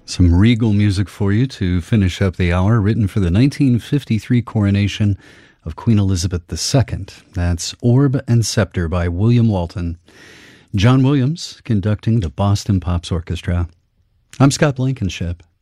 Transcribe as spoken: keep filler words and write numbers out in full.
Some regal music for you to finish up the hour, written for the nineteen fifty-three coronation of Queen Elizabeth the Second. That's Orb and Scepter by William Walton. John Williams conducting the Boston Pops Orchestra. I'm Scott Blankenship.